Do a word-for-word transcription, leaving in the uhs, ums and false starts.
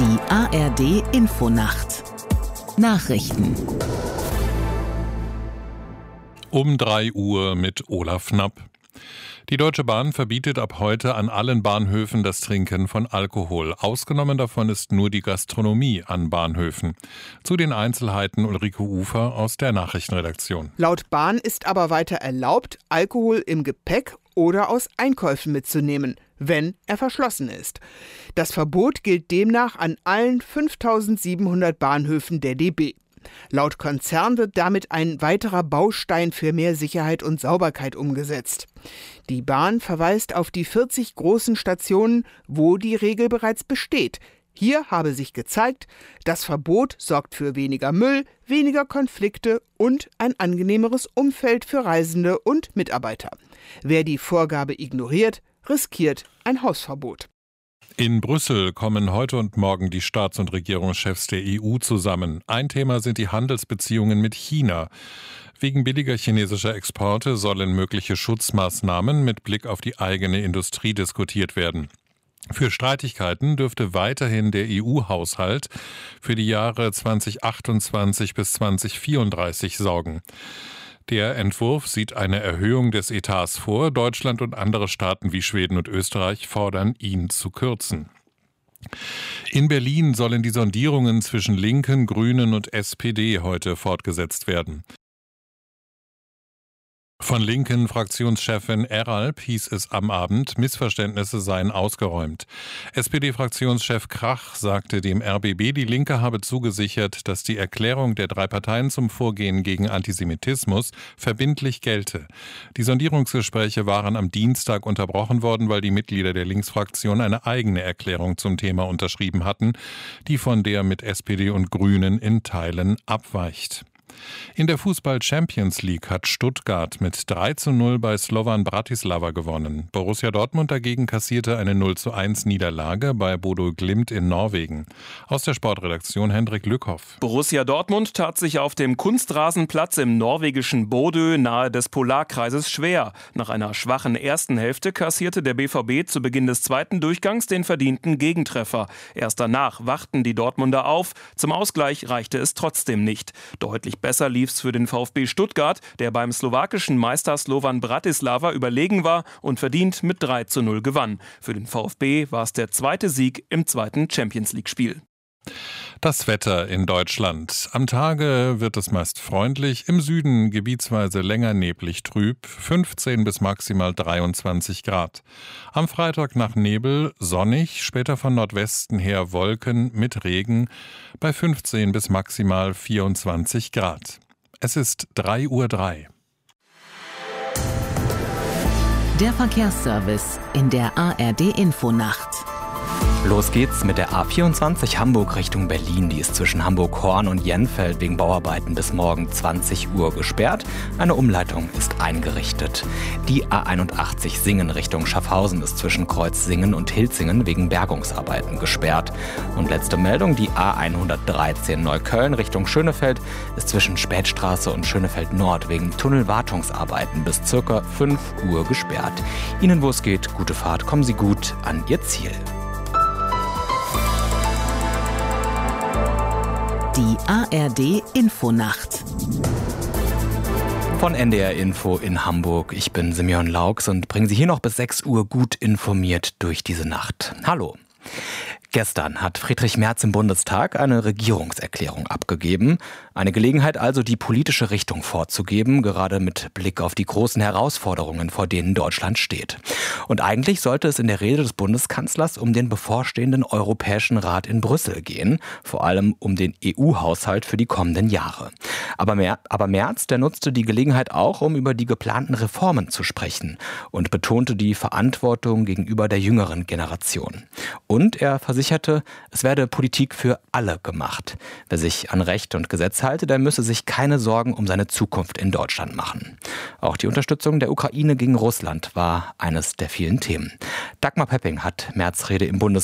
Die A R D-Infonacht Nachrichten Um drei Uhr mit Olaf Knapp. Die Deutsche Bahn verbietet ab heute an allen Bahnhöfen das Trinken von Alkohol. Ausgenommen davon ist nur die Gastronomie an Bahnhöfen. Zu den Einzelheiten Ulrike Ufer aus der Nachrichtenredaktion. Laut Bahn ist aber weiter erlaubt, Alkohol im Gepäck oder aus Einkäufen mitzunehmen, wenn er verschlossen ist. Das Verbot gilt demnach an allen fünftausendsiebenhundert Bahnhöfen der D B. Laut Konzern wird damit ein weiterer Baustein für mehr Sicherheit und Sauberkeit umgesetzt. Die Bahn verweist auf die vierzig großen Stationen, wo die Regel bereits besteht. Hier habe sich gezeigt, das Verbot sorgt für weniger Müll, weniger Konflikte und ein angenehmeres Umfeld für Reisende und Mitarbeiter. Wer die Vorgabe ignoriert, riskiert ein Hausverbot. In Brüssel kommen heute und morgen die Staats- und Regierungschefs der E U zusammen. Ein Thema sind die Handelsbeziehungen mit China. Wegen billiger chinesischer Exporte sollen mögliche Schutzmaßnahmen mit Blick auf die eigene Industrie diskutiert werden. Für Streitigkeiten dürfte weiterhin der E U-Haushalt für die Jahre zweitausendachtundzwanzig bis zweitausendvierunddreißig sorgen. Der Entwurf sieht eine Erhöhung des Etats vor. Deutschland und andere Staaten wie Schweden und Österreich fordern, ihn zu kürzen. In Berlin sollen die Sondierungen zwischen Linken, Grünen und S P D heute fortgesetzt werden. Von linken Fraktionschefin Eralp hieß es am Abend, Missverständnisse seien ausgeräumt. S P D-Fraktionschef Krach sagte dem R B B, die Linke habe zugesichert, dass die Erklärung der drei Parteien zum Vorgehen gegen Antisemitismus verbindlich gelte. Die Sondierungsgespräche waren am Dienstag unterbrochen worden, weil die Mitglieder der Linksfraktion eine eigene Erklärung zum Thema unterschrieben hatten, die von der mit S P D und Grünen in Teilen abweicht. In der Fußball-Champions League hat Stuttgart mit drei zu null bei Slovan Bratislava gewonnen. Borussia Dortmund dagegen kassierte eine null zu eins Niederlage bei Bodo Glimt in Norwegen. Aus der Sportredaktion Hendrik Lückhoff. Borussia Dortmund tat sich auf dem Kunstrasenplatz im norwegischen Bodø nahe des Polarkreises schwer. Nach einer schwachen ersten Hälfte kassierte der B V B zu Beginn des zweiten Durchgangs den verdienten Gegentreffer. Erst danach wachten die Dortmunder auf. Zum Ausgleich reichte es trotzdem nicht. Deutlich besser lief's für den VfB Stuttgart, der beim slowakischen Meister Slovan Bratislava überlegen war und verdient mit drei zu null gewann. Für den VfB war es der zweite Sieg im zweiten Champions-League-Spiel. Das Wetter in Deutschland. Am Tage wird es meist freundlich, im Süden gebietsweise länger neblig trüb, fünfzehn bis maximal dreiundzwanzig Grad. Am Freitag nach Nebel sonnig, später von Nordwesten her Wolken mit Regen bei fünfzehn bis maximal vierundzwanzig Grad. Es ist drei Uhr drei. Der Verkehrsservice in der A R D-Infonacht. Los geht's mit der A vierundzwanzig Hamburg Richtung Berlin. Die ist zwischen Hamburg-Horn und Jenfeld wegen Bauarbeiten bis morgen zwanzig Uhr gesperrt. Eine Umleitung ist eingerichtet. Die A einundachtzig Singen Richtung Schaffhausen ist zwischen Kreuz Singen und Hilzingen wegen Bergungsarbeiten gesperrt. Und letzte Meldung, die A hundertdreizehn Neukölln Richtung Schönefeld ist zwischen Spätstraße und Schönefeld Nord wegen Tunnelwartungsarbeiten bis circa fünf Uhr gesperrt. Ihnen, wo es geht, gute Fahrt, kommen Sie gut an Ihr Ziel. Die A R D-Infonacht. Von N D R Info in Hamburg. Ich bin Simeon Laux und bringe Sie hier noch bis sechs Uhr gut informiert durch diese Nacht. Hallo. Gestern hat Friedrich Merz im Bundestag eine Regierungserklärung abgegeben. Eine Gelegenheit also, die politische Richtung vorzugeben, gerade mit Blick auf die großen Herausforderungen, vor denen Deutschland steht. Und eigentlich sollte es in der Rede des Bundeskanzlers um den bevorstehenden Europäischen Rat in Brüssel gehen, vor allem um den E U-Haushalt für die kommenden Jahre. Aber, Mer- aber Merz, der nutzte die Gelegenheit auch, um über die geplanten Reformen zu sprechen und betonte die Verantwortung gegenüber der jüngeren Generation. Und er versicherte, es werde Politik für alle gemacht. Wer sich an Recht und Gesetz halte, der müsse sich keine Sorgen um seine Zukunft in Deutschland machen. Auch die Unterstützung der Ukraine gegen Russland war eines der vielen Themen. Dagmar Pepping hat Merz' Rede im Bundestag